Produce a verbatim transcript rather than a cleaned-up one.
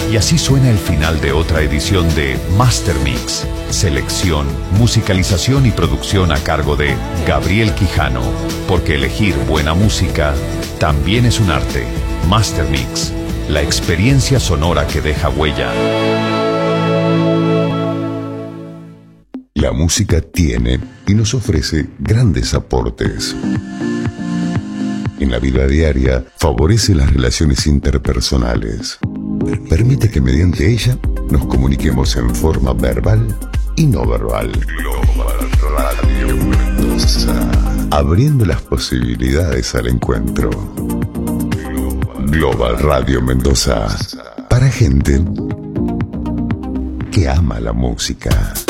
Y así suena el final de otra edición de Master Mix. Selección, musicalización y producción a cargo de Gabriel Quijano. Porque elegir buena música también es un arte. Master Mix, la experiencia sonora que deja huella. La música tiene y nos ofrece grandes aportes. En la vida diaria favorece las relaciones interpersonales. Permite que mediante ella nos comuniquemos en forma verbal y no verbal. Global Radio Mendoza. Abriendo las posibilidades al encuentro. Global Radio Mendoza. Para gente que ama la música.